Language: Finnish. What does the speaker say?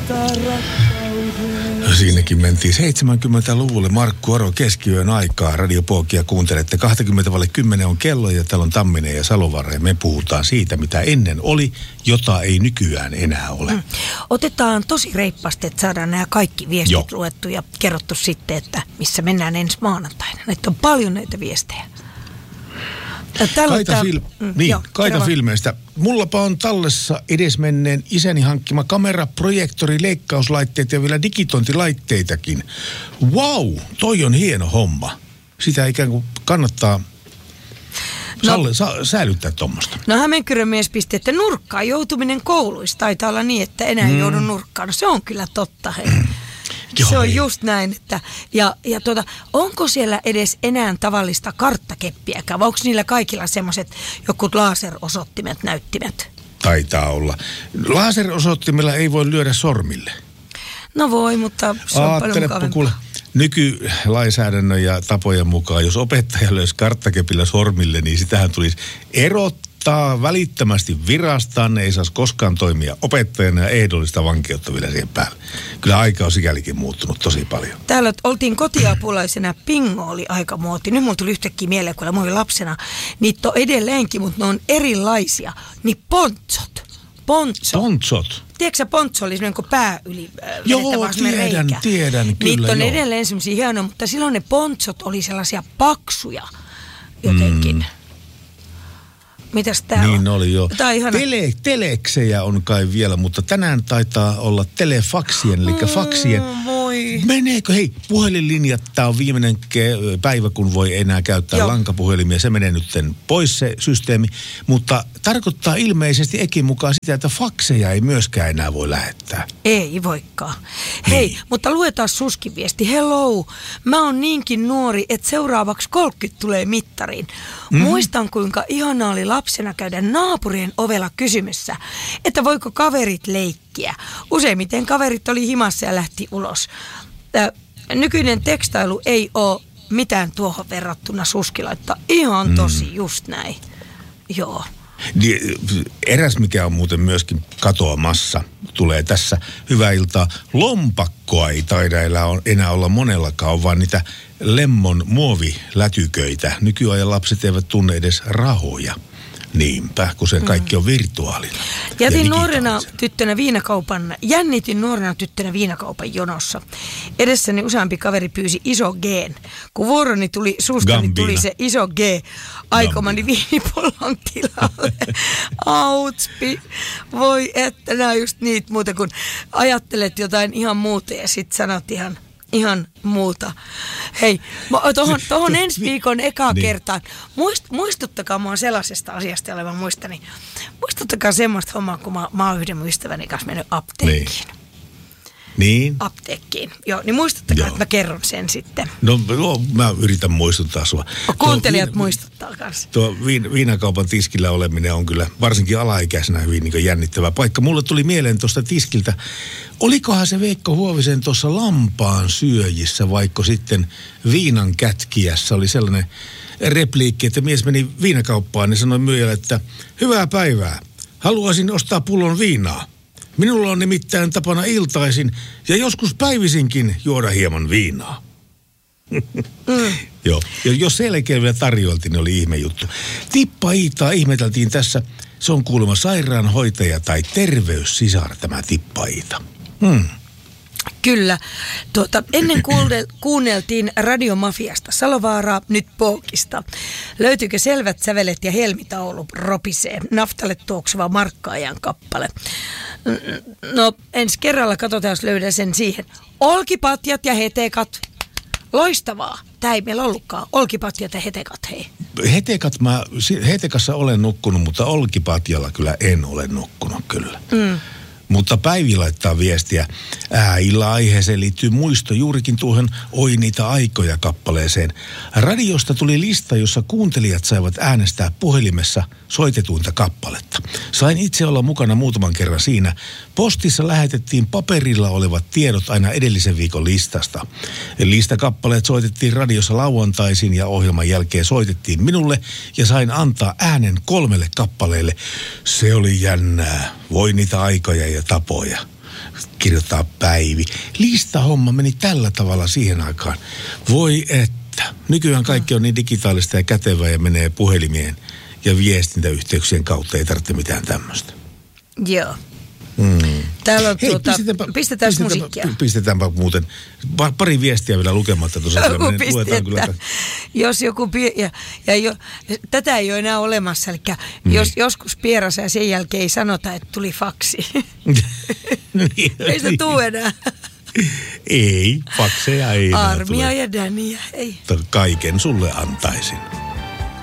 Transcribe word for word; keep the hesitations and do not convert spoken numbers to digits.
Siinäkin mentiin seitsemänkymmentäluvulle. Markku Aro, keskiyön aikaa. Radio Pookia kuuntelette. kaksikymmentä vaille kymmenen on kello ja täällä on Tamminen ja Salovaara. Ja me puhutaan siitä, mitä ennen oli, jota ei nykyään enää ole. Mm. Otetaan tosi reippaasti, että saadaan nämä kaikki viestit Joo. luettu ja kerrottu sitten, että missä mennään ensi maanantaina. Näitä on paljon näitä viestejä. Kaita, fil- mm, niin, joo, Kaita Filmeistä. Mullapa on tallessa edesmenneen isäni hankkima kamera, projektori, leikkauslaitteet ja vielä digitointilaitteitakin. Wow, toi on hieno homma. Sitä ikään kuin kannattaa no, salle, sa, säilyttää tuommoista. No Hämeenkyrön mies pisti, että nurkkaan joutuminen kouluissa taitaa olla niin, että enää mm. joudu nurkkaan. No se on kyllä totta, hei. Joo, se on ei. just näin, että ja, ja tuota, onko siellä edes enää tavallista karttakeppiäkään, vai onko niillä kaikilla semmoiset jokut laserosoittimet, näyttimet? Taitaa olla. Laserosoittimella ei voi lyödä sormille. No voi, mutta se on Aa, paljon mukavempaa. Nykylainsäädännön ja tapojen mukaan, jos opettaja löysi karttakepillä sormille, niin sitähän tulisi erottaa välittömästi virastaan, ei saisi koskaan toimia opettajana ja ehdollista vankeutta vielä siihen päälle. Kyllä aika on sikälikin muuttunut tosi paljon. Täällä oltiin kotiapulaisena, pingo oli aika muoti. Nyt mulla tuli yhtäkkiä mieleen, kun mä olin lapsena. Niitä on edelleenkin, mutta ne on erilaisia. Niin pontsot. Pontsot. Pontsot. Tiedätkö sä, pontso oli semmoinen kuin pää yli äh, Joo, tiedän, reikä. tiedän, kyllä Niitä on joo. edelleen semmoisia hienoja, mutta silloin ne pontsot oli sellaisia paksuja jotenkin. Mm. Mitäs tää niin on? oli jo. Ihana... Tele, teleksejä on kai vielä, mutta tänään taitaa olla telefaksien, eli mm, faksien. Moi. Meneekö? Hei, puhelinlinjat, tää on viimeinen ke- päivä, kun voi enää käyttää Joo. lankapuhelimia. Se menee nyt pois se systeemi, mutta tarkoittaa ilmeisesti ekin mukaan sitä, että fakseja ei myöskään enää voi lähettää. Ei voikaan. Hei, niin. Mutta luetaan Suskin viesti. Hello, mä oon niinkin nuori, että seuraavaksi kolmekymmentä tulee mittariin. Mm. Muistan, kuinka ihanaa oli lapsena käydä naapurien ovella kysymässä, että voiko kaverit leikkiä. Useimmiten kaverit oli himassa ja lähti ulos. Äh, nykyinen tekstailu ei ole mitään tuohon verrattuna, Suski laittaa. Ihan tosi mm. just näin. Joo. Eräs, mikä on muuten myöskin katoamassa, tulee tässä. Hyvää iltaa. Lompakkoa ei taida enää olla monellakaan, vaan niitä lemmon muovilätyköitä. Nykyajan lapset eivät tunne edes rahoja. Niinpä, kun se kaikki on virtuaalina. Jätin nuorena tyttönä viinakaupan, jännitin nuorena tyttönä viinakaupan jonossa. Edessäni useampi kaveri pyysi iso G:n. Kun vuoroni tuli suustani, niin tuli se iso G aikomani viinipullon tilalle. Autspi. Voi että, nämä on just niitä muuta, kun ajattelet jotain ihan muuta ja sit sanot ihan... Ihan muuta. Hei, tohon, tohon ensi viikon ekaa niin. kertaan. Muist, muistuttakaa mua sellaisesta asiasta, jolle mä muistan. Niin muistuttakaa semmoista hommaa, kun mä, mä oon yhden mun ystäväni kanssa mennyt apteekkiin. Niin. Niin? Apteekkiin. Joo, niin muistuttakaa, Joo. että mä kerron sen sitten. No, no mä yritän muistuttaa sua. Kuuntelijat viin, muistuttaa kanssa. Tuo viin, viinakaupan tiskillä oleminen on kyllä varsinkin alaikäisenä hyvin niin jännittävä paikka. Mulle tuli mieleen tuosta tiskiltä, olikohan se Veikko Huovisen tuossa lampaan syöjissä, vaikka sitten viinan kätkijässä oli sellainen repliikki, että mies meni viinakauppaan ja sanoi myyjälle, että hyvää päivää, haluaisin ostaa pullon viinaa. Minulla on nimittäin tapana iltaisin ja joskus päivisinkin juoda hieman viinaa. Mm. Joo, ja jos selkeä vielä tarjoiltiin, niin oli ihme juttu. Tippa Iitaa ihmeteltiin tässä. Se on kuulemma sairaanhoitaja tai terveyssisar, tämä Tippa Iita. Hmm. Kyllä. Tuota, ennen kuulde, kuunneltiin Radiomafiasta Salovaaraa, nyt Pookista. Löytyykö Selvät sävelet ja helmitaulu ropisee? Naftalle tuokseva markkaajan kappale. No ensi kerralla katsotaan, jos löydän sen siihen. Olkipatjat ja hetekat. Loistavaa. Tämä ei meillä ollutkaan. Olkipatjat ja hetekat, hei. Hetekat mä, hetekassa olen nukkunut, mutta olkipatjalla kyllä en ole nukkunut kyllä. Mm. Mutta Päivi laittaa viestiä. Ää, illan aiheeseen liittyy muisto juurikin tuohon Oi niitä aikoja -kappaleeseen. Radiosta tuli lista, jossa kuuntelijat saivat äänestää puhelimessa soitetuinta kappaletta. Sain itse olla mukana muutaman kerran siinä. Postissa lähetettiin paperilla olevat tiedot aina edellisen viikon listasta. Listakappaleet soitettiin radiossa lauantaisin ja ohjelman jälkeen soitettiin minulle ja sain antaa äänen kolmelle kappaleelle. Se oli jännää. Voi niitä aikoja ja tapoja. kirjoittaa Päivi. Listahomma meni tällä tavalla siihen aikaan. Voi että. Nykyään kaikki on niin digitaalista ja kätevää ja menee puhelimien ja viestintäyhteyksien kautta. Ei tarvitse mitään tämmöistä. Joo. Mm. Täällä on Hei, tuota, pistetäänpä, pistetään pistetäänpä, musiikkia. Pistetäänpä muuten pari viestiä vielä lukematta tuossa. Luetaan kyllä. Jos joku, pie- ja, ja jo, tätä ei ole enää olemassa, eli mm. jos joskus pierässä ja sen jälkeen ei sanota, että tuli faksi. niin, ei sitä tule enää. Ei, fakseja ei enää Armia tule. ja Däniä, ei. Kaiken sulle antaisin.